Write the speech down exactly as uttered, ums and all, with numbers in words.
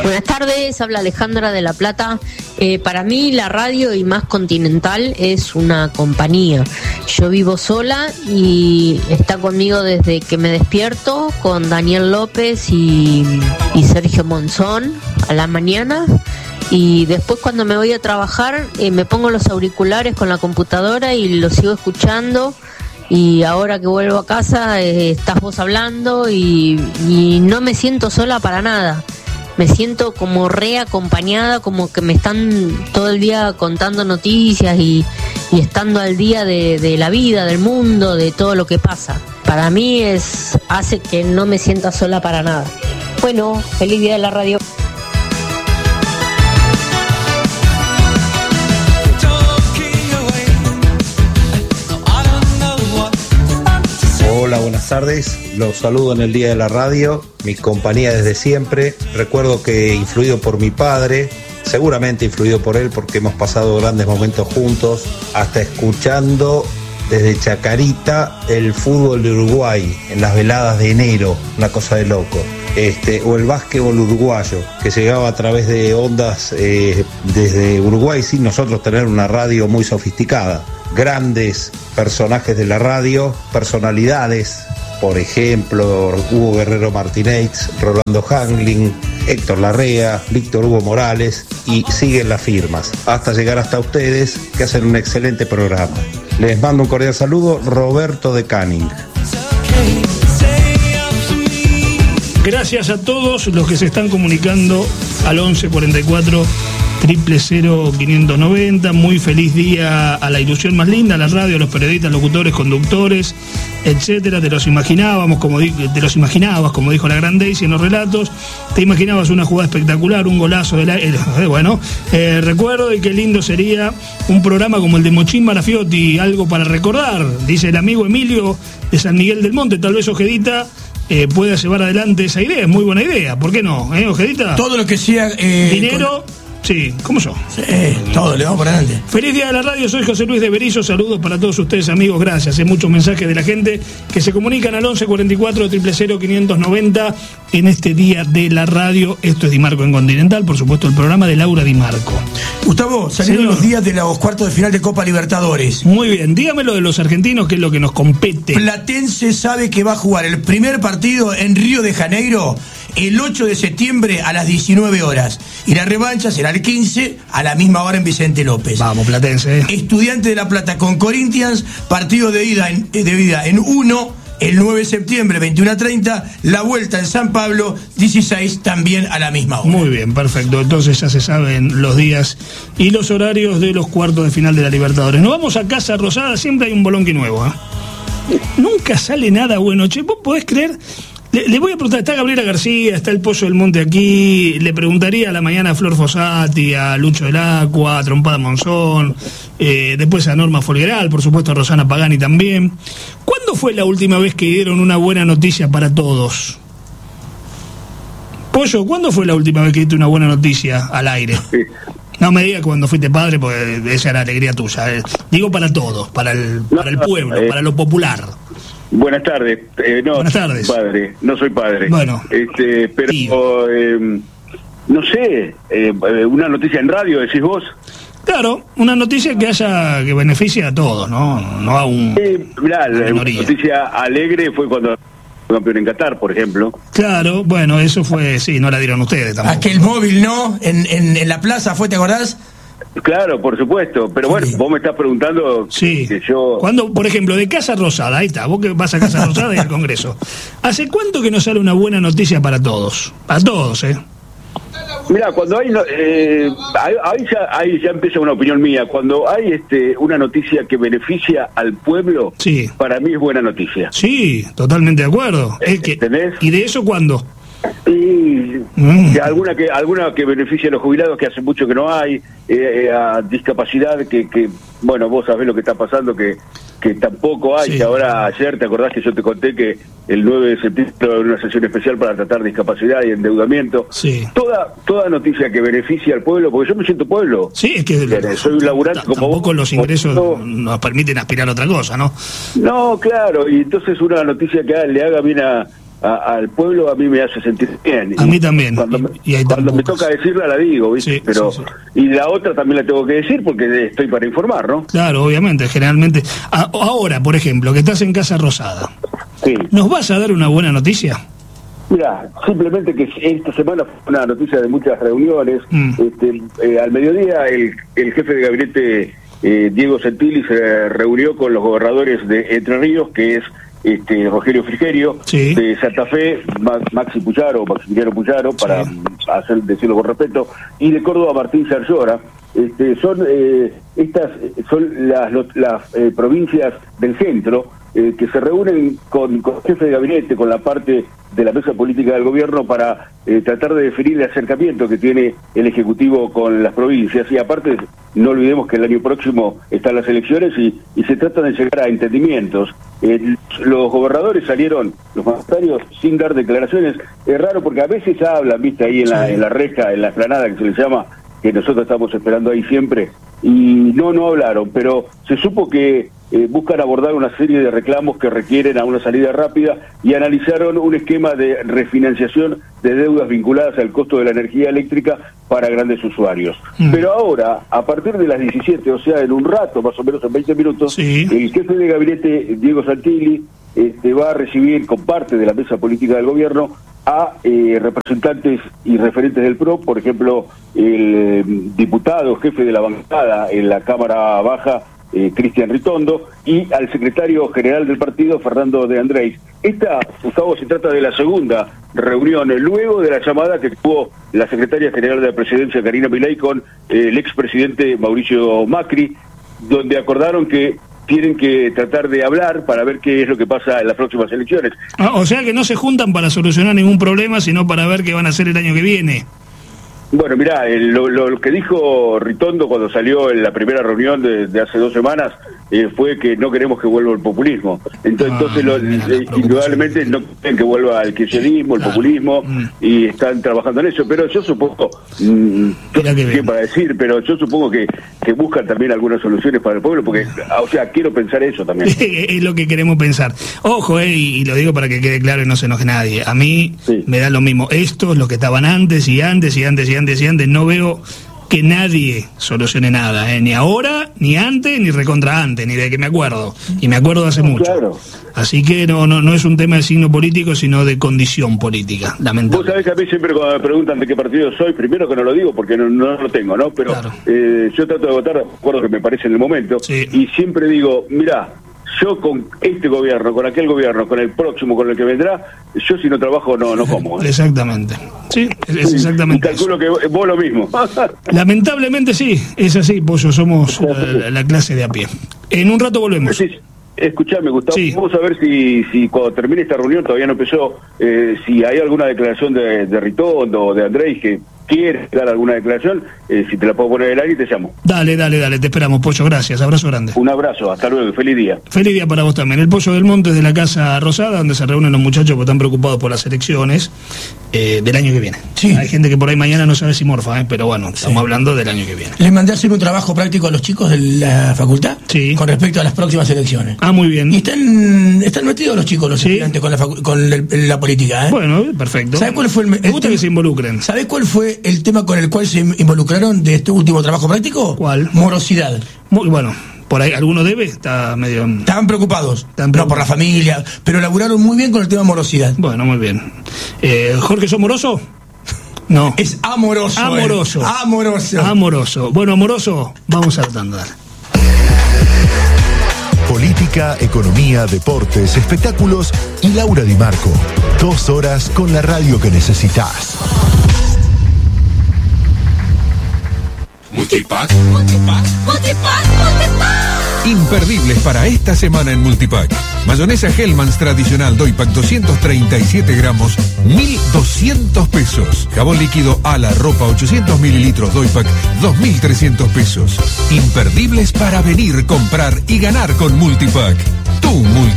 Buenas tardes, habla Alejandra de La Plata. Eh, para mí la radio y más Continental es una compañía. Yo vivo sola y está conmigo desde que me despierto con Daniel López y, y Sergio Monzón a la mañana. Y después cuando me voy a trabajar eh, me pongo los auriculares con la computadora y lo sigo escuchando. Y ahora que vuelvo a casa eh, estás vos hablando y, y no me siento sola para nada. Me siento como reacompañada, como que me están todo el día contando noticias y, y estando al día de, de la vida, del mundo, de todo lo que pasa. Para mí es hace que no me sienta sola para nada. Bueno, feliz día de la radio. Hola, buenas tardes. Los saludo en el Día de la Radio, mi compañía desde siempre. Recuerdo que influido por mi padre, seguramente influido por él porque hemos pasado grandes momentos juntos, hasta escuchando desde Chacarita el fútbol de Uruguay en las veladas de enero, una cosa de loco. Este, o el básquetbol uruguayo, que llegaba a través de ondas eh, desde Uruguay sin nosotros tener una radio muy sofisticada. Grandes personajes de la radio, personalidades, por ejemplo, Hugo Guerrero Martínez, Rolando Hangling, Héctor Larrea, Víctor Hugo Morales, y siguen las firmas, hasta llegar hasta ustedes, que hacen un excelente programa. Les mando un cordial saludo, Roberto de Canning. Gracias a todos los que se están comunicando al once cuarenta y cuatro cero cero quinientos noventa. Muy feliz día a la ilusión más linda, a la radio, a los periodistas, locutores, conductores, etcétera. Te los imaginábamos, como di- te los imaginabas, como dijo la gran Daisy en los relatos. Te imaginabas una jugada espectacular, un golazo de la, eh, bueno, eh, recuerdo de qué lindo sería un programa como el de Mochín Marafiotti, algo para recordar, dice el amigo Emilio de San Miguel del Monte. Tal vez Ojedita Eh, pueda llevar adelante esa idea, es muy buena idea, ¿por qué no? ¿Eh, Ojedita? Todo lo que sea eh, dinero, con... sí, ¿cómo yo? Sí, todo, le vamos por adelante. Feliz día de la radio, soy José Luis de Berizo, saludos para todos ustedes amigos, gracias, hay muchos mensajes de la gente que se comunican al once cuarenta y cuatro cero cero quinientos noventa en este día de la radio. Esto es Di Marco en Continental, por supuesto el programa de Laura Di Marco. Gustavo, salieron Señor. los días de los cuartos de final de Copa Libertadores. Muy bien, dígame lo de los argentinos, que es lo que nos compete. Platense sabe que va a jugar el primer partido en Río de Janeiro el ocho de septiembre a las diecinueve horas. Y la revancha será el quince a la misma hora en Vicente López. Vamos, Platense. Estudiante de La Plata con Corinthians, partido de ida en, de ida en uno, el nueve de septiembre, veintiuno a treinta, la vuelta en San Pablo, dieciséis, también a la misma hora. Muy bien, perfecto. Entonces ya se saben los días y los horarios de los cuartos de final de la Libertadores. Nos vamos a Casa Rosada, siempre hay un bolonqui nuevo, ¿eh? Nunca sale nada bueno. Che, ¿vos podés creer? Le, le voy a preguntar, está Gabriela García, está el Pollo del Monte aquí, le preguntaría a la mañana a Flor Fossati, a Lucho del Acua, a Trompada Monzón, eh, después a Norma Folgueral, por supuesto a Rosana Pagani también. ¿Cuándo fue la última vez que dieron una buena noticia para todos? Pollo, ¿cuándo fue la última vez que diste una buena noticia al aire? Sí. No me digas cuando fuiste padre, porque esa era la alegría tuya. Eh. Digo para todos, para el, para el pueblo, eh, para lo popular. Buenas tardes. Eh, no, Buenas tardes. Soy padre, no soy padre. Bueno. Este, pero, eh, no sé, eh, una noticia en radio, decís vos. Claro, una noticia que haya que beneficie a todos, ¿no? No a un. Eh, mirá, la minoría. noticia alegre fue cuando fue campeón en Qatar, por ejemplo. Claro, bueno, eso fue, sí, no la dieron ustedes tampoco. Aquel móvil, ¿no? En, en, en la plaza fue, ¿te acordás? Claro, por supuesto, pero bueno, Sí. vos me estás preguntando Sí. que yo... Cuando, por ejemplo, de Casa Rosada, ahí está, vos que vas a Casa Rosada y al Congreso. ¿Hace cuánto que nos sale una buena noticia para todos? Para todos, ¿eh? Mira, cuando hay, eh, ahí, ahí ya, ahí ya empieza una opinión mía. Cuando hay este, una noticia que beneficia al pueblo, Sí. para mí es buena noticia. Sí, totalmente de acuerdo. Es que, ¿Entendés? ¿y de eso cuándo? Y Mm. que alguna que alguna que beneficie a los jubilados, que hace mucho que no hay, eh, a discapacidad, que, que bueno, vos sabés lo que está pasando, que que tampoco hay, Sí. que ahora ayer, ¿te acordás que yo te conté que el nueve de septiembre va a haber una sesión especial para tratar discapacidad y endeudamiento? Sí. Toda toda noticia que beneficie al pueblo, porque yo me siento pueblo. Sí, es que Claro, soy un laburante t- como tampoco vos. los ingresos No. nos permiten aspirar a otra cosa, ¿no? No, claro, y entonces una noticia que le haga bien a a, al pueblo a mí me hace sentir bien. A y mí también. Cuando, me, y, y cuando me toca decirla la digo, ¿viste? Sí, pero sí, sí. Y la otra también la tengo que decir porque estoy para informar, ¿no? Claro, obviamente, generalmente. A, ahora, por ejemplo, que estás en Casa Rosada, sí. ¿Nos vas a dar una buena noticia? Mira, simplemente que esta semana fue una noticia de muchas reuniones. Mm. Este, eh, al mediodía el, el jefe de gabinete eh, Diego Santilli se reunió con los gobernadores de Entre Ríos, que es este Rogelio Frigerio, sí. De Santa Fe, Maxi Puyaro, Maximiliano Puyaro, para sí. hacer decirlo con respeto, y de Córdoba Martín Sarllora. Este, son eh, estas son las, las eh, provincias del centro eh, que se reúnen con, con el jefe de gabinete, con la parte de la mesa política del gobierno para eh, tratar de definir el acercamiento que tiene el Ejecutivo con las provincias. Y aparte, no olvidemos que el año próximo están las elecciones y, y se trata de llegar a entendimientos. Eh, los gobernadores salieron, los mandatarios, sin dar declaraciones. Es raro porque a veces hablan, viste, ahí en la, en la reja, en la explanada que se les llama, que nosotros estamos esperando ahí siempre, y no, no hablaron, pero se supo que eh, buscan abordar una serie de reclamos que requieren a una salida rápida y analizaron un esquema de refinanciación de deudas vinculadas al costo de la energía eléctrica para grandes usuarios. Mm. Pero ahora, a partir de las diecisiete, o sea, en un rato, más o menos en veinte minutos, sí. El jefe de gabinete, Diego Santilli, este, va a recibir con parte de la mesa política del gobierno a eh, representantes y referentes del P R O, por ejemplo, el eh, diputado jefe de la bancada en la Cámara Baja, eh, Cristian Ritondo, y al secretario general del partido, Fernando de Andrés. Esta, Gustavo, se trata de la segunda reunión, luego de la llamada que tuvo la secretaria general de la presidencia, Karina Milei, con eh, el expresidente Mauricio Macri, donde acordaron que tienen que tratar de hablar para ver qué es lo que pasa en las próximas elecciones. Ah, o sea que no se juntan para solucionar ningún problema, sino para ver qué van a hacer el año que viene. Bueno, mirá, el, lo, lo que dijo Ritondo cuando salió en la primera reunión de, de hace dos semanas eh, fue que no queremos que vuelva el populismo. Entonces, ah, entonces lo, eh, indudablemente no quieren que vuelva el kirchnerismo, el claro. populismo, mm. y están trabajando en eso. Pero yo supongo, mmm, no sé qué para decir, pero yo supongo que, que buscan también algunas soluciones para el pueblo, porque, o sea, quiero pensar eso también. Es lo que queremos pensar. Ojo, eh, y lo digo para que quede claro y no se enoje nadie. A mí sí. me da lo mismo. Estos, los que estaban antes y antes y antes y antes y antes, no veo que nadie solucione nada, ¿eh? Ni ahora, ni antes, ni recontra antes, ni de que me acuerdo. Y me acuerdo hace mucho. Claro. Así que no, no, no es un tema de signo político, sino de condición política, lamentable. Vos sabés que a mí siempre cuando me preguntan de qué partido soy, primero que no lo digo porque no, no lo tengo, ¿no? Pero claro. eh, yo trato de votar de acuerdo que me parece en el momento. Sí. Y siempre digo, mirá, yo con este gobierno, con aquel gobierno, con el próximo, con el que vendrá, yo si no trabajo no no como. ¿eh? Exactamente. Sí, es exactamente. Y calculo eso. Que vos lo mismo. Lamentablemente sí, es así, Pollo, somos la, la clase de a pie. En un rato volvemos. Sí. Escuchame, Gustavo, sí. Vamos a ver si, si cuando termine esta reunión, todavía no empezó, eh, si hay alguna declaración de, de Ritondo o de Andrés que quiere dar alguna declaración, eh, si te la puedo poner en el aire, te llamo. Dale, dale, dale, te esperamos, Pollo, gracias, abrazo grande. Un abrazo, hasta luego, feliz día. Feliz día para vos también. El Pollo del Monte de la Casa Rosada, donde se reúnen los muchachos porque están preocupados por las elecciones eh, del año que viene. Sí. Hay gente que por ahí mañana no sabe si morfa, eh, pero bueno, estamos sí. hablando del año que viene. Les mandé a hacer un trabajo práctico a los chicos de la facultad sí. con respecto a las próximas elecciones. Ah, muy bien. Y están, están metidos los chicos, los sí. estudiantes, con la, facu- con el, la política. ¿eh? Bueno, perfecto. ¿Sabés cuál fue el, el Me gusta tema, que se involucren. ¿Sabés cuál fue el tema con el cual se involucraron de este último trabajo práctico? ¿Cuál? Morosidad. Muy bueno. Por ahí, ¿alguno debe? Está medio... Estaban preocupados. Estaban preocupados. No, por la familia, pero laburaron muy bien con el tema morosidad. Bueno, muy bien. Eh, ¿Jorge, sos moroso? No. Es amoroso. Amoroso. Eh. Amoroso. Amoroso. Bueno, amoroso, vamos a andar. Política, economía, deportes, espectáculos y Laura Di Marco. Dos horas con la radio que necesitas. Multipack. Multipack. Multipack. Multipack. Imperdibles para esta semana en Multipack. Mayonesa Hellmann's tradicional Doypack doscientos treinta y siete gramos, mil doscientos pesos. Jabón líquido Ala Ropa ochocientos mililitros Doypack, dos mil trescientos pesos. Imperdibles para venir, comprar y ganar con Multipack. Tu Multipack.